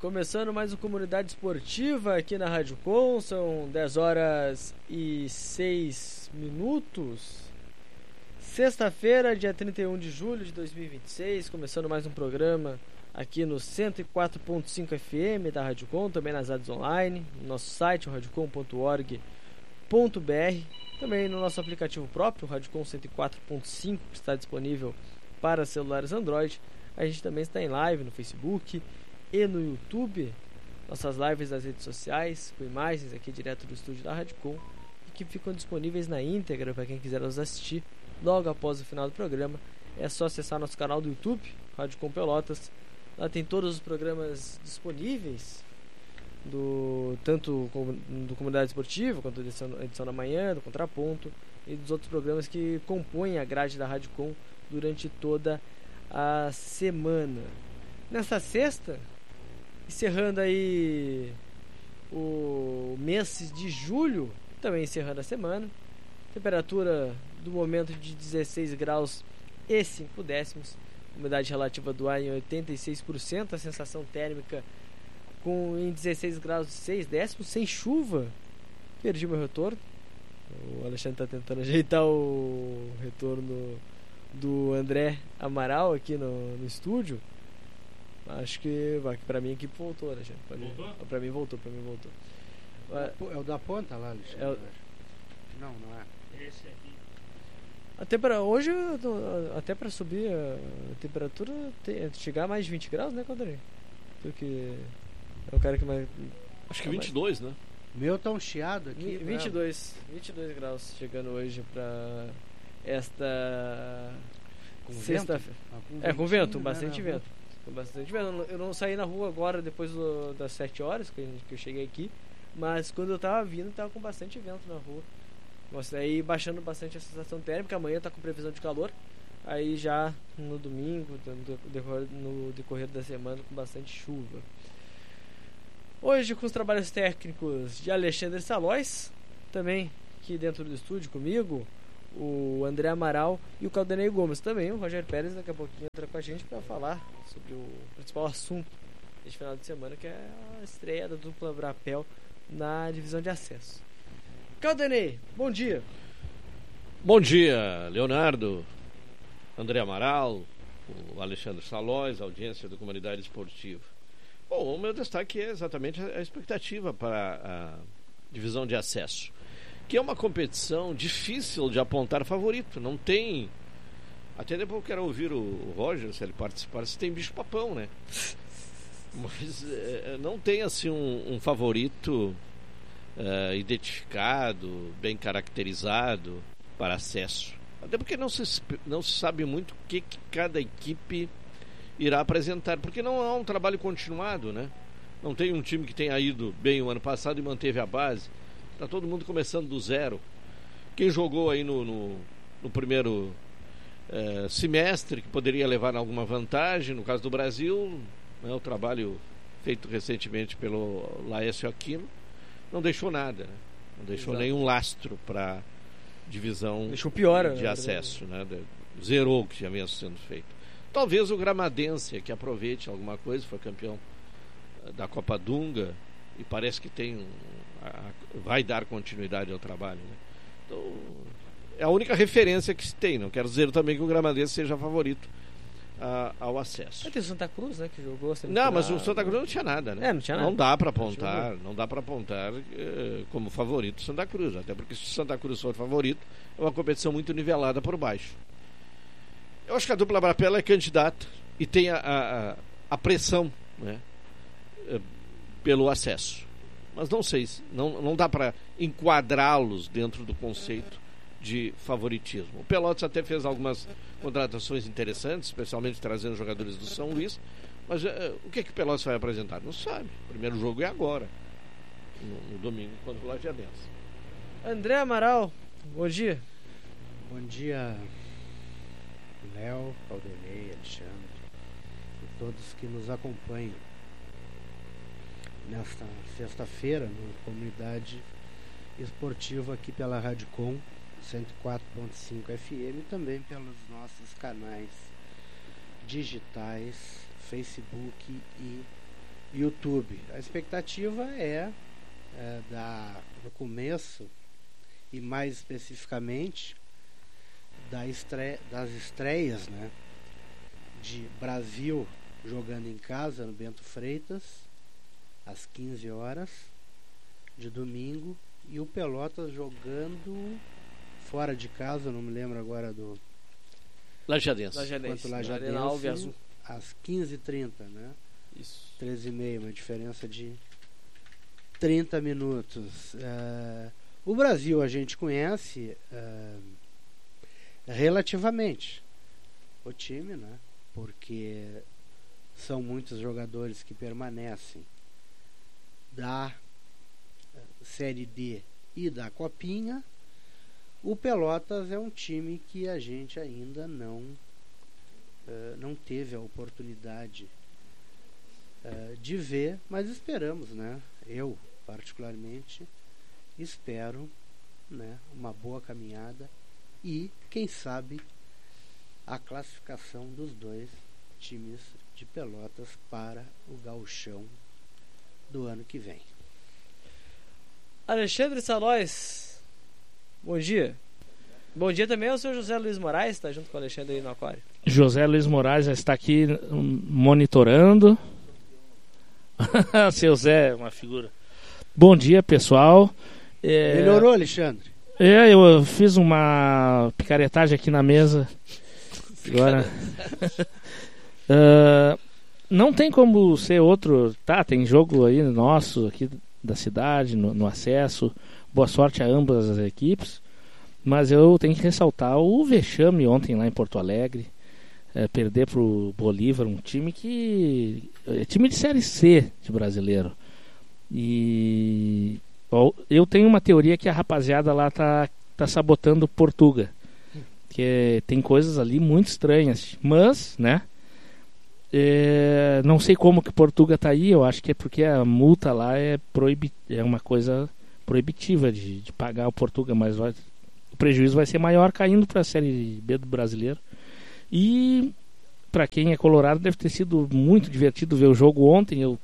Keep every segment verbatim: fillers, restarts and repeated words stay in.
Começando mais uma Comunidade Esportiva aqui na Rádio Com, são dez horas e seis minutos. Sexta-feira, dia trinta e um de julho de dois mil e vinte e seis, começando mais um programa aqui no cento e quatro ponto cinco F M da Rádio Com, também nas rádios online, no nosso site, o radiocom ponto org ponto b r, também no nosso aplicativo próprio, o Rádio Com cento e quatro ponto cinco, que está disponível para celulares Android. A gente também está em live no Facebook e no YouTube, nossas lives das redes sociais, com imagens aqui direto do estúdio da Rádio Com, e que ficam disponíveis na íntegra para quem quiser nos assistir logo após o final do programa. É só acessar nosso canal do YouTube, Rádio Com Pelotas. Lá tem todos os programas disponíveis, do, tanto do Comunidade Esportiva, quanto a edição, a edição da manhã, do Contraponto, e dos outros programas que compõem a grade da Rádio Com durante toda a semana. Nesta sexta, encerrando aí o mês de julho, também encerrando a semana, temperatura do momento de dezesseis graus e cinco décimos, umidade relativa do ar em oitenta e seis por cento, a sensação térmica com, em dezesseis graus e seis décimos, sem chuva. Perdi meu retorno, o Alexandre está tentando ajeitar o retorno do André Amaral aqui no, no estúdio. Acho que vai, pra mim aqui voltou, né, gente? Pode... Voltou? Pra mim voltou, pra mim voltou. É o da ponta lá, Alexandre? É o... Não, não é. Esse aqui. Até pra hoje, até pra subir a temperatura, chegar a mais de vinte graus, né, Caldeirão? Porque é o cara que mais... Acho que vinte e dois, mais... né? Meu tá um chiado aqui. vinte e dois, vinte e dois graus chegando hoje pra esta sexta-feira. Ah, é, com vento, bastante vento. Com bastante vento. Eu não saí na rua agora depois do, das sete horas que eu cheguei aqui, mas quando eu tava vindo, tava com bastante vento na rua. Nossa, aí baixando bastante a sensação térmica. Amanhã tá com previsão de calor. Aí já no domingo, no decorrer, no decorrer da semana, com bastante chuva. Hoje com os trabalhos técnicos de Alexandre Salóis, também aqui dentro do estúdio comigo, o André Amaral e o Caldenei Gomes. Também o Roger Pérez daqui a pouquinho entra com a gente para falar sobre o principal assunto deste final de semana, que é a estreia da dupla Brapel na divisão de acesso. Caldenei, bom dia. Bom dia, Leonardo, André Amaral, o Alexandre Salóis, a audiência da Comunidade Esportiva. Bom, o meu destaque é exatamente a expectativa para a divisão de acesso, que é uma competição difícil de apontar favorito. Não tem... Até depois eu quero ouvir o Roger, se ele participar, se tem bicho-papão, né? Mas é, não tem assim um, um favorito é, identificado, bem caracterizado para acesso. Até porque não se, não se sabe muito o que, que cada equipe irá apresentar, porque não há um trabalho continuado, né? Não tem um time que tenha ido bem o ano passado e manteve a base. Está todo mundo começando do zero. Quem jogou aí no, no, no primeiro eh, semestre, que poderia levar alguma vantagem, no caso do Brasil, né, o trabalho feito recentemente pelo Laércio Aquino, não deixou nada, né? Não deixou Exato. nenhum lastro para divisão deixou pior, de né? acesso, né? Zerou o que já vinha sendo feito. Talvez o Gramadense, que aproveite alguma coisa, foi campeão da Copa Dunga e parece que tem um, a, vai dar continuidade ao trabalho, né? Então, é a única referência que se tem. Não quero dizer também que o Gramadense seja favorito a, ao acesso. Tem o Santa Cruz, né, que jogou. Não, mas o Santa Cruz não tinha nada, né? É, não tinha nada. Não dá para apontar, não dá para apontar eh, como favorito o Santa Cruz, até porque se o Santa Cruz for favorito, é uma competição muito nivelada por baixo. Eu acho que a dupla Brapel é candidata e tem a, a, a pressão, né, pelo acesso. Mas não sei, não, não dá para enquadrá-los dentro do conceito de favoritismo. O Pelotas até fez algumas contratações interessantes, especialmente trazendo jogadores do São Luís, mas uh, o que, que o Pelotas vai apresentar? Não sabe. O primeiro jogo é agora, no, no domingo, contra o Lajadense. André Amaral, bom dia. Bom dia, Léo, Caldenei, Alexandre e todos que nos acompanham nesta sexta-feira na Comunidade Esportiva aqui pela Rádio Com cento e quatro ponto cinco F M e também pelos nossos canais digitais Facebook e YouTube. A expectativa é, é da, no começo e mais especificamente da estre, das estreias, né, de Brasil jogando em casa no Bento Freitas às quinze horas de domingo e o Pelotas jogando fora de casa, não me lembro agora do Lajadense. Lajadense, Lajadense Alve Azul. Às quinze e trinta, né? Isso. treze e meia, uma diferença de trinta minutos. Uh, o Brasil a gente conhece uh, relativamente o time, né? Porque são muitos jogadores que permanecem da Série D e da Copinha. O Pelotas é um time que a gente ainda não uh, não teve a oportunidade uh, de ver, mas esperamos, né? Eu particularmente espero, né, uma boa caminhada e, quem sabe, a classificação dos dois times de Pelotas para o Gauchão do ano que vem. Alexandre Salóis, bom dia. Bom dia também ao seu José Luiz Moraes, está junto com o Alexandre aí no aquário. José Luiz Moraes já está aqui monitorando. Seu Zé, uma figura. Bom dia, pessoal. É... Melhorou, Alexandre? É, eu fiz uma picaretagem aqui na mesa. Agora. uh, não tem como ser outro. Tá, tem jogo aí nosso aqui da cidade, no, no acesso. Boa sorte a ambas as equipes. Mas eu tenho que ressaltar o vexame ontem lá em Porto Alegre. É, perder pro Bolívar, um time que. É time de Série C de brasileiro. E eu tenho uma teoria que a rapaziada lá tá, tá sabotando o Portuga. Que tem coisas ali muito estranhas. Mas, né? É, não sei como que Portuga tá aí. Eu acho que é porque a multa lá é, proibi- é uma coisa proibitiva de, de pagar o Portuga. Mas vai, o prejuízo vai ser maior caindo para a Série B do brasileiro. E para quem é colorado deve ter sido muito divertido ver o jogo ontem. Eu,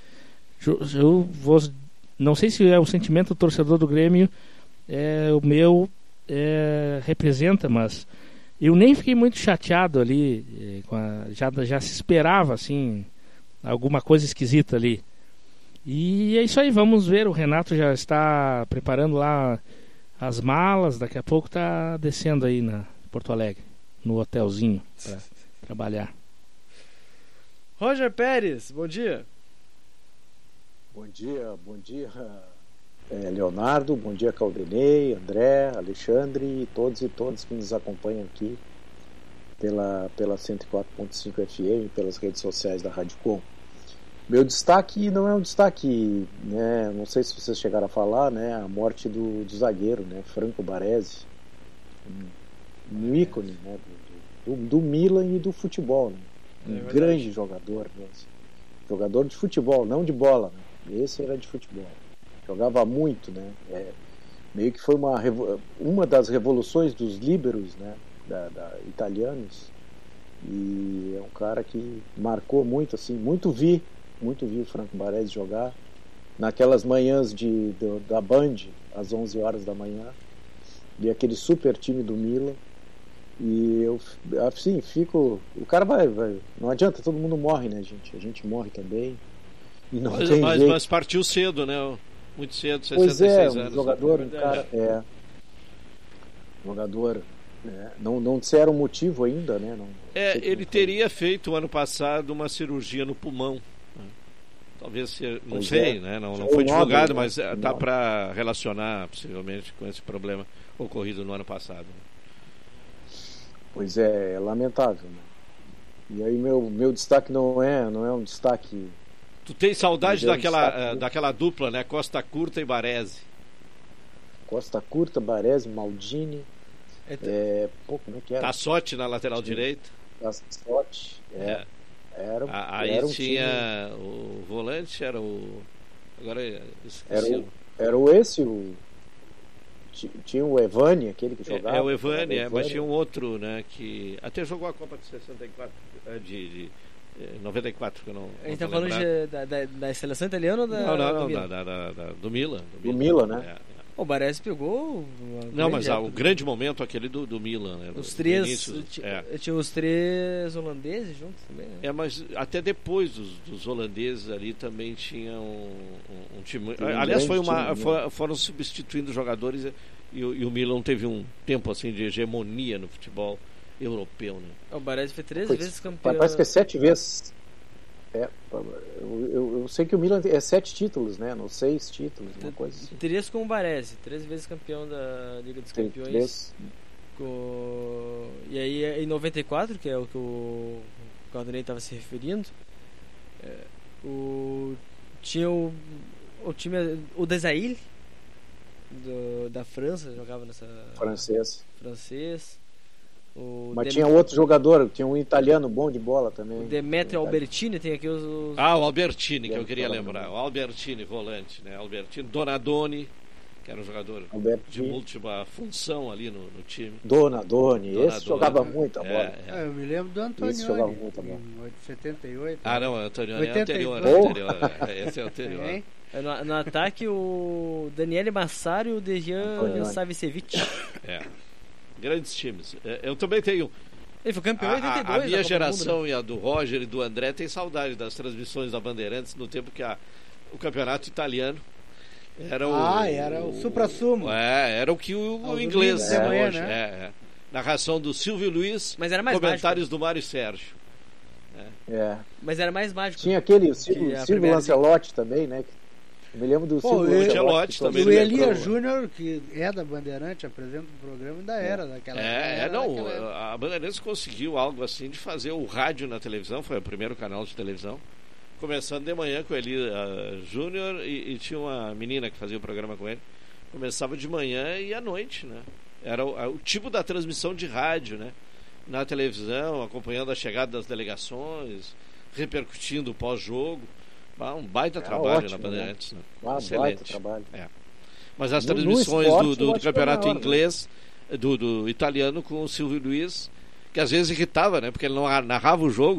eu vou, não sei se é o sentimento do torcedor do Grêmio, é, o meu é, representa, mas eu nem fiquei muito chateado ali. É, com a, já, já se esperava assim alguma coisa esquisita ali. E é isso aí, vamos ver. O Renato já está preparando lá as malas, daqui a pouco está descendo aí na Porto Alegre, no hotelzinho para trabalhar. Roger Pérez, bom dia. Bom dia, bom dia é, Leonardo, bom dia Caldenei, André, Alexandre e todos e todas que nos acompanham aqui pela, pela cento e quatro ponto cinco F M, pelas redes sociais da Rádio Com. Meu destaque não é um destaque, né, não sei se vocês chegaram a falar, né, a morte do, do zagueiro, né, Franco Baresi, um, um ícone, né, do, do, do Milan e do futebol, né, um é grande jogador mesmo. Jogador de futebol, não de bola, né? Esse era de futebol. Jogava muito, né? É, meio que foi uma, uma das revoluções dos líberos, né? Da, da, italianos. E é um cara que marcou muito, assim, muito vi, muito vi o Franco Baresi jogar. Naquelas manhãs de, de, da Band, às onze horas da manhã. E aquele super time do Milan. E eu, assim, fico... O cara vai, vai... Não adianta, todo mundo morre, né, gente? A gente morre também. E não mas, tem mas, jeito. mas partiu cedo, né? Muito cedo, pois sessenta e seis é, um anos. jogador, um cara... É... Jogador... É, não, não disseram o motivo ainda, né? Não, é, não ele foi. teria feito, ano passado, uma cirurgia no pulmão. Talvez, não pois sei, é. né? Não, não O foi nome, divulgado, né? mas dá para relacionar, possivelmente, com esse problema ocorrido no ano passado. Pois é, é lamentável, né? E aí meu, meu destaque não é, não é um destaque... Tu tem saudade é um daquela, destaque, uh, daquela dupla, né? Costa Curta e Baresi. Costa Curta, Baresi, Maldini. É, é, pô, como é que era? Tassotti na lateral Tinha. direita. Tassotti, é. É. Era, Aí era um tinha time... o volante, era o... Agora esqueci. Era o, era o esse, o... Tinha o Evani, aquele que jogava. É, é o Evani, o é, Evani. mas tinha um outro, né, que até jogou a Copa de sessenta e quatro, de, de noventa e quatro, que eu não. A gente não tá tô falando lembrado. de, da, da, da seleção italiana ou da. Não, não, do não, Milan? da, da, da, do Milan. Do Milan, né? É, é. O Baresi pegou. Não, mas ah, o grande momento aquele do, do Milan, né? Os do, três. do início, Tinha, é. tinha os três holandeses juntos também, né? É, mas até depois dos, dos holandeses ali também tinha um, um, um time. Um Aliás, foi uma, time, foi, foram substituindo jogadores e, o- e o Milan teve um tempo assim de hegemonia no futebol europeu, né? O Baresi foi três Foi- vezes campeão. Parece que é sete vezes. É, eu, eu, eu sei que o Milan é sete títulos, né? Não, seis títulos, uma coisa assim. Três com o Baresi, três vezes campeão da Liga dos Campeões. Três. Com... E aí em noventa e quatro, que é o que o Caldanei estava se referindo, é, o... tinha o, o time, o Desailly do... da França, jogava nessa Francês. francês. O Mas Dem- tinha outro jogador, tinha um italiano bom de bola também. o Demetrio Albertini, tem aqui os, os... Ah, o Albertini, que eu Deve queria falar lembrar. também. O Albertini, volante, né? Albertini, Donadoni, que era um jogador de Alberto múltipla função ali no, no time. Donadoni, Donadoni. esse jogava muita bola. É, é. Ah, eu me lembro do Esse jogava Antonioni, muito bom. em setenta e oito. Ah, não, o Antonioni é oitenta e anterior. dois. É anterior é, esse é anterior. Hein? É, No, no ataque o Daniele Massaro e o Dejan Antonioni. Savicevic. É. Grandes times. É, Eu também tenho. Ele foi campeão em A, oitenta e a- dois. a minha da Copa do geração Mundo, né? e a do Roger e do André tem saudade das transmissões da Bandeirantes no tempo que a, o campeonato italiano era o. Ah, era o supra-sumo. É, era o que o, Aos o inglês domingos de é manhã, hoje. né? É, é. Narração do Silvio Luiz, Mas era mais comentários do Mário Sérgio. É. Mas era mais mágico. Tinha aquele, o Que Silvio, a Silvio primeira Lancelotti também, né? Eu me lembro do Pô, Silvio o Lancelotti que também, E torcia o ele pro- Elias Júnior, que é da Bandeirante, apresenta o programa, ainda era daquela É, é, era não, daquela época. a Bandeirantes conseguiu algo assim de fazer o rádio na televisão, foi o primeiro canal de televisão, começando de manhã com ele uh, Júnior e, e tinha uma menina que fazia o programa com ele, começava de manhã e à noite, né? Era o, o tipo da transmissão de rádio, né? Na televisão, acompanhando a chegada das delegações, repercutindo o pós-jogo. Ah, um baita É trabalho ótimo, na Bandeirantes, né? Ah, Excelente. baita trabalho. Mas as No- no transmissões esporte, do, eu do, acho do que é campeonato maior, né? inglês, do, do italiano com o Silvio Luiz, que às vezes irritava, né? Porque ele não narrava o jogo.